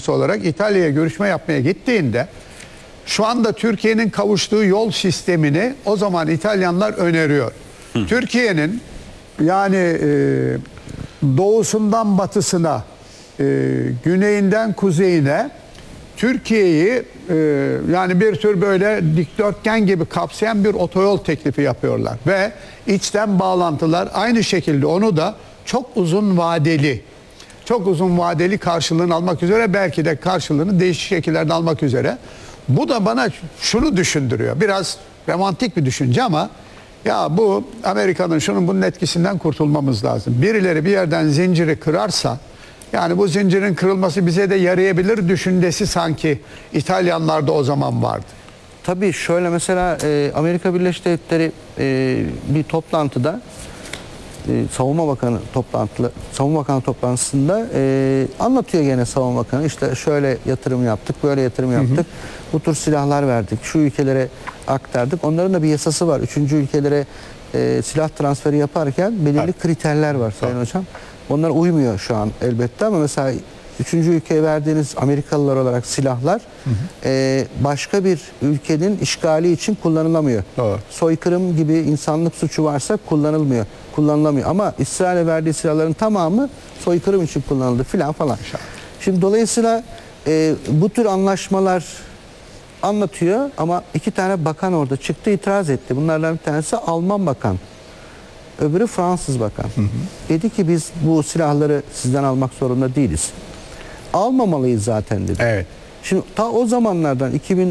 Başkanlısı olarak İtalya'ya görüşme yapmaya gittiğinde şu anda Türkiye'nin kavuştuğu yol sistemini o zaman İtalyanlar öneriyor. Türkiye'nin yani doğusundan batısına, güneyinden kuzeyine Türkiye'yi yani bir tür böyle dikdörtgen gibi kapsayan bir otoyol teklifi yapıyorlar. Ve içten bağlantılar aynı şekilde onu da çok uzun vadeli karşılığını almak üzere, belki de karşılığını değişik şekillerde almak üzere. Bu da bana şunu düşündürüyor. Biraz romantik bir düşünce ama ya bu Amerika'nın şunun bunun etkisinden kurtulmamız lazım. Birileri bir yerden zinciri kırarsa yani bu zincirin kırılması bize de yarayabilir düşüncesi sanki İtalyanlarda o zaman vardı. Tabii şöyle mesela Amerika Birleşik Devletleri bir toplantıda Savunma Bakanı toplantısında anlatıyor gene Savunma Bakanı, işte şöyle yatırım yaptık, böyle yatırım yaptık, bu tür silahlar verdik, şu ülkelere aktardık. Onların da bir yasası var. Üçüncü ülkelere silah transferi yaparken belirli kriterler var Sayın Hocam. Onlar uymuyor şu an elbette ama mesela üçüncü ülkeye verdiğiniz Amerikalılar olarak silahlar başka bir ülkenin işgali için kullanılamıyor. Doğru. Soykırım gibi insanlık suçu varsa kullanılamıyor. Ama İsrail'e verdiği silahların tamamı soykırım için kullanıldı filan falan. Şimdi dolayısıyla bu tür anlaşmalar anlatıyor ama iki tane bakan orada çıktı, itiraz etti. Bunlardan bir tanesi Alman bakan. Öbürü Fransız bakan. Dedi ki biz bu silahları sizden almak zorunda değiliz. Almamalıyız zaten dedi. Evet. Şimdi ta o zamanlardan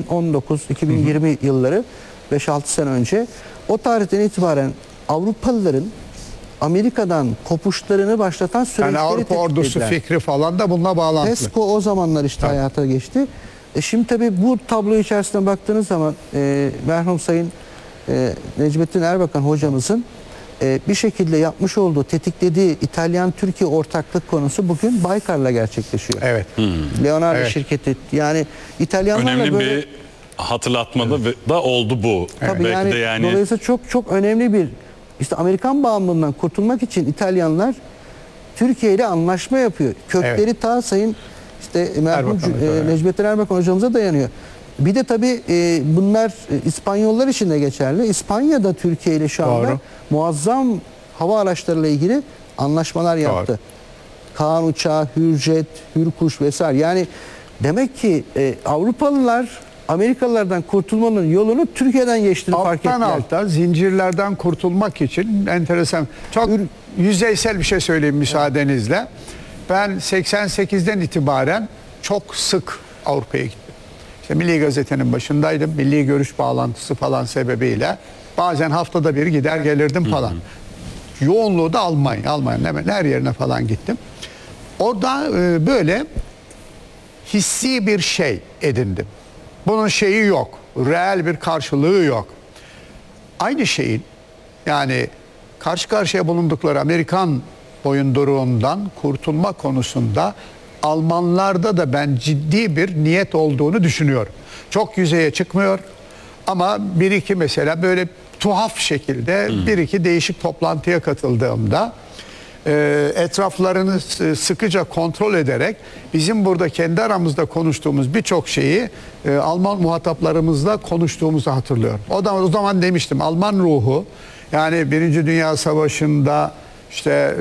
2019-2020 yılları 5-6 sene önce o tarihten itibaren Avrupalıların Amerika'dan kopuşlarını başlatan süreçleri yani Avrupa ordusu fikri falan da bununla bağlantılı. PESCO o zamanlar işte hayata geçti. Şimdi tabii bu tablo içerisine baktığınız zaman merhum Sayın Necmettin Erbakan hocamızın bir şekilde yapmış olduğu, tetiklediği İtalyan-Türkiye ortaklık konusu bugün Baykar'la gerçekleşiyor. Evet. Leonardo şirketi. Yani İtalyanlarla önemli böyle bir hatırlatmalı da oldu bu. Tabii belki yani dolayısıyla çok önemli bir, işte Amerikan bağımlılığından kurtulmak için İtalyanlar Türkiye ile anlaşma yapıyor. Kökleri ta Sayın merhum Necmettin Erbakan hocamıza dayanıyor. Bir de tabii bunlar İspanyollar için de geçerli. İspanya'da Türkiye ile şu anda muazzam hava araçlarıyla ilgili anlaşmalar yaptı. Doğru. Kaan uçağı, Hürjet, Hürkuş vesaire. Yani demek ki Avrupalılar Amerikalılardan kurtulmanın yolunu Türkiye'den geçtiğini fark ettiler. Alttan alta zincirlerden kurtulmak için enteresan, çok yüzeysel bir şey söyleyeyim müsaadenizle. Ben 88'den itibaren çok sık Avrupa'ya gittim. İşte Milli Gazete'nin başındaydım. Milli görüş bağlantısı falan sebebiyle. Bazen haftada bir gider gelirdim falan. Yoğunluğu da Almanya'nın hemen her yerine falan gittim. Orada böyle hissi bir şey edindim. Bunun şeyi yok. Reel bir karşılığı yok. Aynı şeyin yani karşı karşıya bulundukları Amerikan boyunduruğundan kurtulma konusunda Almanlarda da ben ciddi bir niyet olduğunu düşünüyorum. Çok yüzeye çıkmıyor ama bir iki mesela böyle tuhaf şekilde bir iki değişik toplantıya katıldığımda etraflarını sıkıca kontrol ederek bizim burada kendi aramızda konuştuğumuz birçok şeyi Alman muhataplarımızla konuştuğumuzu hatırlıyorum. O zaman demiştim, Alman ruhu yani Birinci Dünya Savaşı'nda işte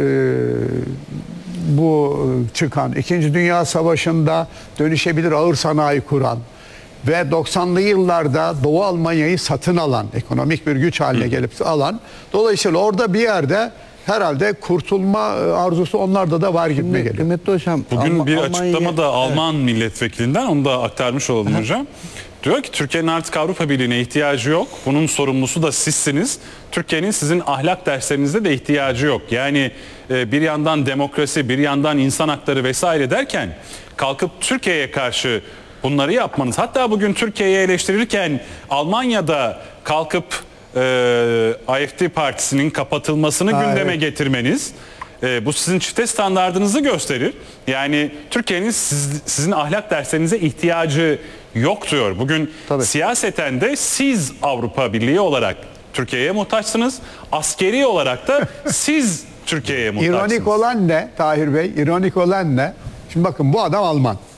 bu çıkan, İkinci Dünya Savaşı'nda dönüşebilir ağır sanayi kuran ve 90'lı yıllarda Doğu Almanya'yı satın alan, ekonomik bir güç haline gelip alan, dolayısıyla orada bir yerde herhalde kurtulma arzusu onlarda da var gibi geliyor. Kıymetli hocam, bugün bir açıklamada Alman milletvekilinden, onu da aktarmış olalım hocam. Diyor ki Türkiye'nin artık Avrupa Birliği'ne ihtiyacı yok. Bunun sorumlusu da sizsiniz. Türkiye'nin sizin ahlak derslerinizde de ihtiyacı yok. Yani bir yandan demokrasi, bir yandan insan hakları vesaire derken kalkıp Türkiye'ye karşı bunları yapmanız. Hatta bugün Türkiye'yi eleştirirken Almanya'da kalkıp AfD partisinin kapatılmasını gündeme getirmeniz, bu sizin çifte standardınızı gösterir. Yani Türkiye'nin sizin ahlak derslerinize ihtiyacı yok diyor. Bugün siyaseten de siz Avrupa Birliği olarak Türkiye'ye muhtaçsınız. Askeri olarak da siz Türkiye'ye muhtaçsınız. İronik olan ne Tahir Bey? İronik olan ne? Şimdi bakın, bu adam Alman.